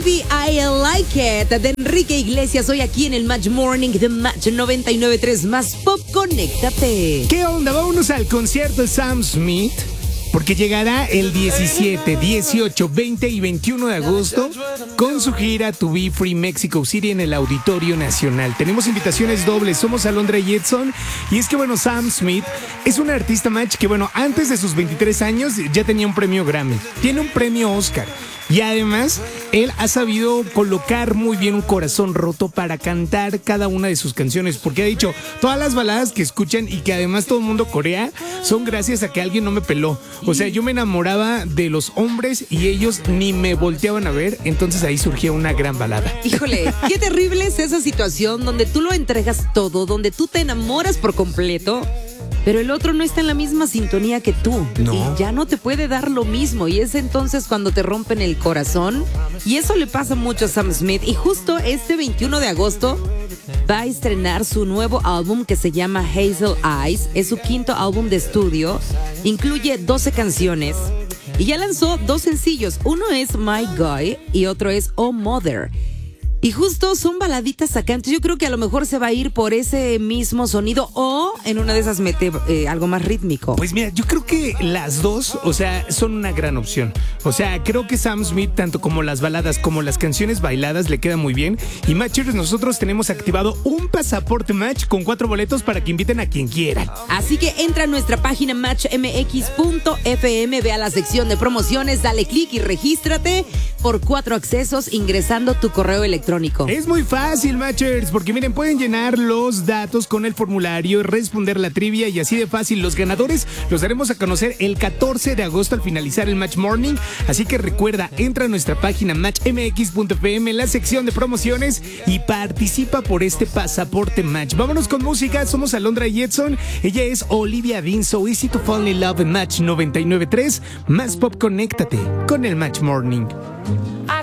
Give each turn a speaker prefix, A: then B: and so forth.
A: Baby, I Like It, de Enrique Iglesias, hoy aquí en el Match Morning de Match 99.3 más Pop. Conéctate.
B: ¿Qué onda? Vámonos al concierto de Sam Smith, porque llegará el 17, 18, 20 y 21 de agosto con su gira To Be Free Mexico City en el Auditorio Nacional. Tenemos invitaciones dobles, somos Alondra y Edson. Y es que, bueno, Sam Smith es un artista, Match, que, bueno, antes de sus 23 años ya tenía un premio Grammy, tiene un premio Oscar. Y además, él ha sabido colocar muy bien un corazón roto para cantar cada una de sus canciones, porque ha dicho, todas las baladas que escuchan y que además todo el mundo corea, son gracias a que alguien no me peló. O sea, yo me enamoraba de los hombres y ellos ni me volteaban a ver, entonces ahí surgía una gran balada.
A: Híjole, qué terrible es esa situación donde tú lo entregas todo, donde tú te enamoras por completo, pero el otro no está en la misma sintonía que tú.
B: No.
A: Y ya no te puede dar lo mismo. Y es entonces cuando te rompen el corazón. Y eso le pasa mucho a Sam Smith. Y justo este 21 de agosto va a estrenar su nuevo álbum que se llama Hazel Eyes. Es su quinto álbum de estudio. Incluye 12 canciones. Y ya lanzó 2 sencillos. Uno es My Guy y otro es Oh Mother. Y justo son baladitas acá, entonces yo creo que a lo mejor se va a ir por ese mismo sonido o en una de esas mete algo más rítmico.
B: Pues mira, yo creo que las dos, o sea, son una gran opción. O sea, creo que Sam Smith, tanto como las baladas como las canciones bailadas, le queda muy bien. Y Matchers, nosotros tenemos activado un pasaporte Match con 4 boletos para que inviten a quien quieran.
A: Así que entra a nuestra página matchmx.fm, ve a la sección de promociones, dale clic y regístrate por 4 accesos ingresando tu correo electrónico.
B: Es muy fácil, Matchers, porque miren, pueden llenar los datos con el formulario, responder la trivia y así de fácil. Los ganadores los daremos a conocer el 14 de agosto al finalizar el Match Morning. Así que recuerda, entra a nuestra página matchmx.fm, la sección de promociones y participa por este pasaporte Match. Vámonos con música, somos Alondra y Edson. Ella es Olivia Dean, So Easy to Fall in Love en Match 99.3. Más Pop, conéctate con el Match Morning.
C: I